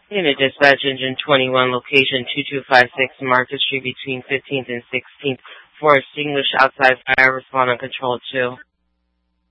Unit Dispatch Engine 21, location 2256 Market Street between 15th and 16th. For extinguish outside fire, respond on Control 2.